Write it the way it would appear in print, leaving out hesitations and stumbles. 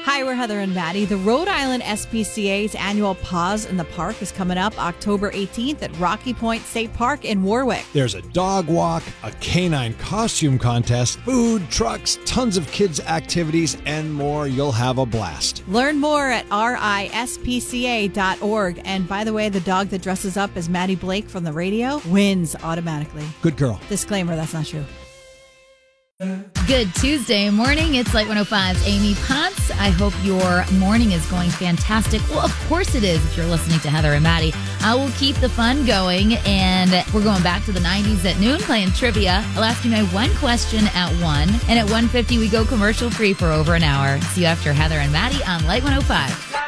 Hi, we're Heather and Maddie. The Rhode Island SPCA's annual Paws in the Park is coming up October 18th at Rocky Point State Park in Warwick. There's a dog walk, a canine costume contest, food, trucks, tons of kids' activities, and more. You'll have a blast. Learn more at rispca.org. And by the way, the dog that dresses up as Maddie Blake from the radio wins automatically. Good girl. Disclaimer, that's not true. Good Tuesday morning. It's Light 105's Amy Potts. I hope your morning is going fantastic. Well, of course it is if you're listening to Heather and Maddie. I will keep the fun going, and we're going back to the 90s at noon playing trivia. I'll ask you my one question at 1, and at 1:50 we go commercial free for over an hour. See you after Heather and Maddie on Light 105.